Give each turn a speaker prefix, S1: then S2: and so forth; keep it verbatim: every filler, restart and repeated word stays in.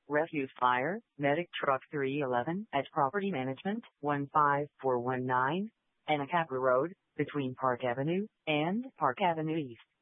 S1: Refuse Fire, Medic Truck three eleven at Property Management, one five four one nine, Anacapa Road, between Park Avenue and Park Avenue East.